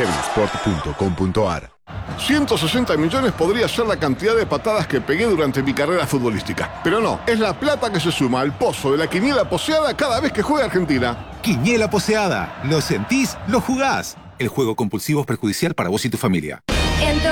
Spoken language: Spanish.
Intersport.com.ar. 160 millones podría ser la cantidad de patadas que pegué durante mi carrera futbolística. Pero no, es la plata que se suma al pozo de la quiniela poseada cada vez que juega Argentina. Quiniela poseada. ¿Lo sentís? Lo jugás. El juego compulsivo es perjudicial para vos y tu familia.